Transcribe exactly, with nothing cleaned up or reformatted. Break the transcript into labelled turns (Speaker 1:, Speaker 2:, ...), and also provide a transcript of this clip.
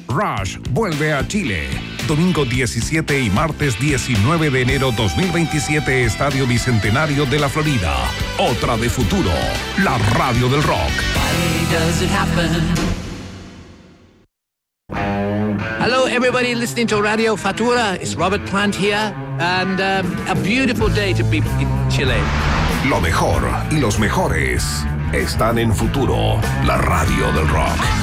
Speaker 1: Rush vuelve a Chile. Domingo diecisiete y martes diecinueve de enero dos mil veintisiete, Estadio Bicentenario de la Florida. Otra de futuro, la radio del rock.
Speaker 2: Why does it happen? Hello, everybody listening to Radio Futura. It's Robert Plant here, and um, a beautiful day to be in Chile.
Speaker 1: Lo mejor y los mejores están en Futuro, la radio del rock.